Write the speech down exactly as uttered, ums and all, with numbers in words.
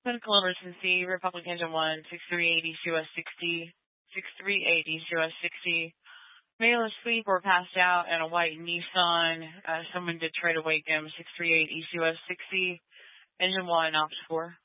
Clinical emergency, Republic Engine one, six three eight East U S sixty, six three eight East U S sixty. Male asleep or passed out in a white Nissan. Uh, someone did try to wake him, six three eight East U S sixty. Engine one, ops four.